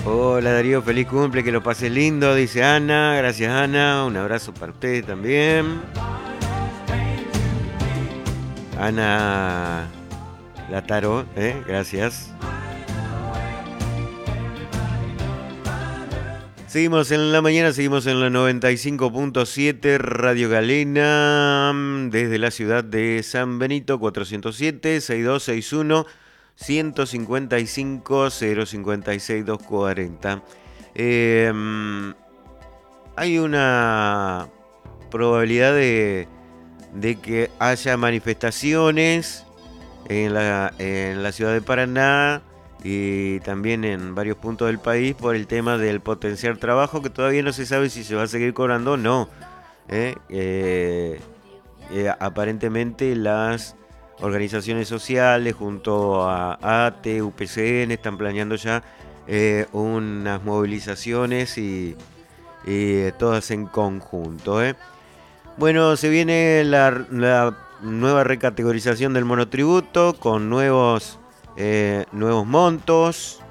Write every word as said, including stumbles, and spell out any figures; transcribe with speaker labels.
Speaker 1: Hola Darío, feliz cumple, que lo pases lindo, dice Ana. Gracias Ana, un abrazo para ustedes también. Ana Lataro, ¿eh? Gracias. Seguimos en la mañana, seguimos en la noventa y cinco punto siete Radio Galena, desde la ciudad de San Benito, cuatrocientos siete, sesenta y dos sesenta y uno, ciento cincuenta y cinco, cero cincuenta y seis, doscientos cuarenta. Eh, hay una probabilidad de, de que haya manifestaciones en la, en la ciudad de Paraná y también en varios puntos del país por el tema del potenciar trabajo, que todavía no se sabe si se va a seguir cobrando o no. ¿eh? Eh, eh, aparentemente las organizaciones sociales junto a ATE, U P C N están planeando ya eh, unas movilizaciones y, y todas en conjunto. ¿eh? Bueno, se viene la, la nueva recategorización del monotributo con nuevos, eh, nuevos montos.